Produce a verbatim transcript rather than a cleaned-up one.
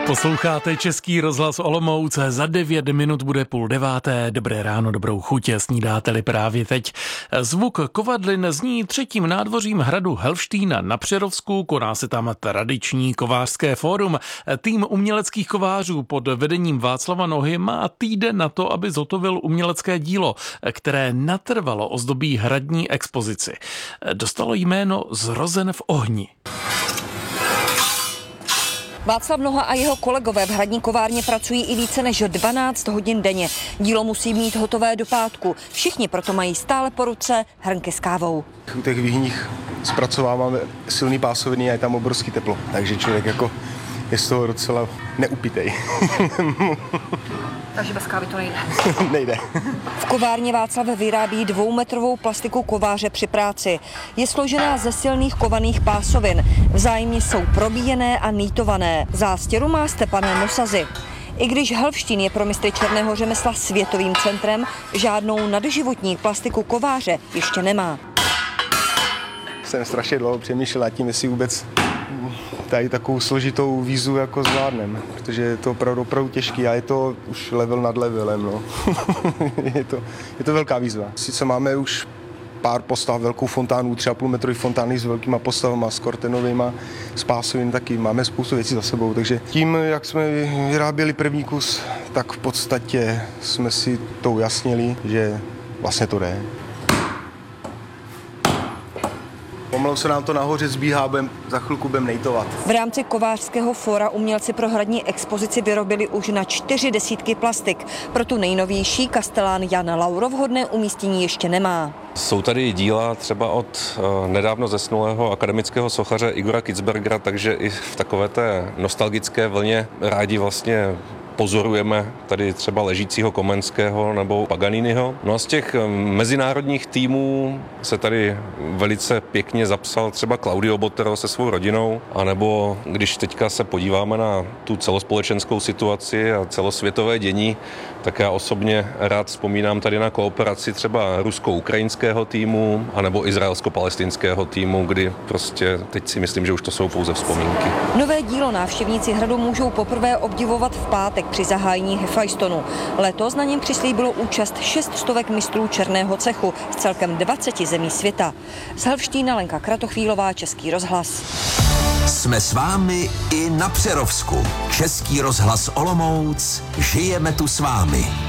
Posloucháte Český rozhlas Olomouc, za devět minut bude půl deváté. Dobré ráno, dobrou chuť, snídáte-li právě teď. Zvuk kovadlin zní třetím nádvořím hradu Helštýna na Přerovsku, koná se tam tradiční kovářské fórum. Tým uměleckých kovářů pod vedením Václava Nohy má týden na to, aby zhotovil umělecké dílo, které natrvalo ozdobí hradní expozici. Dostalo jméno Zrozen v ohni. Václav Noha a jeho kolegové v hradní kovárně pracují i více než dvanáct hodin denně. Dílo musí mít hotové do pátku. Všichni proto mají stále po ruce hrnky s kávou. U těch výhních zpracováváme silný pásoviny a je tam obrovský teplo, takže člověk jako je z toho docela neupitej. Takže bez kávy to nejde. Nejde. V kovárně Václav vyrábí dvoumetrovou plastiku kováře při práci. Je složená ze silných kovaných pásovin. Vzájemně jsou probíjené a nýtované. Zástěru má Stepan Nosazy. I když Helštín je pro mistry černého řemesla světovým centrem, žádnou nadživotní plastiku kováře ještě nemá. Jsem strašně dlouho přemýšlel nad tím, jestli vůbec tady takovou složitou výzvu jako zvládnem, protože je to opravdu, opravdu těžký a je to už level nad levelem. No. je, to, je to velká výzva. Sice máme už pár postav, velkou fontánu, třeba půlmetrový fontány s velkýma postavama, s kortenovýma, s pásovým taky. Máme spoustu věcí za sebou, takže tím, jak jsme vyráběli první kus, tak v podstatě jsme si to ujasnili, že vlastně to jde. Pomalu se nám to nahoře zbíhá, budem, za chvilku budeme nejtovat. V rámci kovářského fóra umělci pro hradní expozici vyrobili už na čtyři desítky plastik. Pro tu nejnovější kastelán Jan Lauro vhodné umístění ještě nemá. Jsou tady díla třeba od uh, nedávno zesnulého akademického sochaře Igora Kitzbergera, takže i v takové té nostalgické vlně rádi vlastně pozorujeme tady třeba ležícího Komenského nebo Paganiniho. No a z těch mezinárodních týmů se tady velice pěkně zapsal třeba Claudio Botero se svou rodinou, anebo když teďka se podíváme na tu celospolečenskou situaci a celosvětové dění, tak já osobně rád vzpomínám tady na kooperaci třeba rusko-ukrajinského týmu anebo izraelsko-palestinského týmu, kdy prostě teď si myslím, že už to jsou pouze vzpomínky. Nové dílo návštěvníci hradu můžou poprvé obdivovat v pátek při zahájení Hefajstonu. Letos na něm přislíbilo účast šest stovek mistrů černého cechu z celkem dvaceti zemí světa. Z Helštína Lenka Kratochvílová, Český rozhlas. Jsme s vámi i na Přerovsku. Český rozhlas Olomouc. Žijeme tu s vámi.